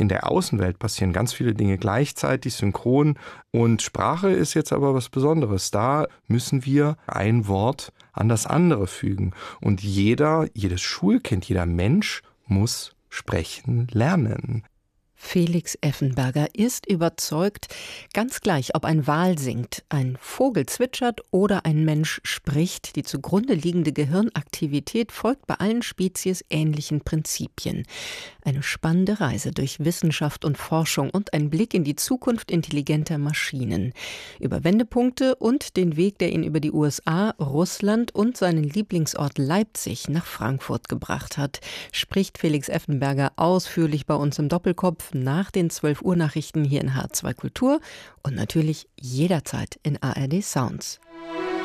in der Außenwelt passieren ganz viele Dinge gleichzeitig, synchron. Und Sprache ist jetzt aber was Besonderes. Da müssen wir ein Wort an das andere fügen. Und jedes Schulkind, jeder Mensch muss sprechen lernen. Felix Effenberger ist überzeugt, ganz gleich, ob ein Wal singt, ein Vogel zwitschert oder ein Mensch spricht, die zugrunde liegende Gehirnaktivität folgt bei allen Spezies ähnlichen Prinzipien. Eine spannende Reise durch Wissenschaft und Forschung und ein Blick in die Zukunft intelligenter Maschinen. Über Wendepunkte und den Weg, der ihn über die USA, Russland und seinen Lieblingsort Leipzig nach Frankfurt gebracht hat, spricht Felix Effenberger ausführlich bei uns im Doppelkopf nach den 12-Uhr-Nachrichten hier in H2 Kultur und natürlich jederzeit in ARD Sounds.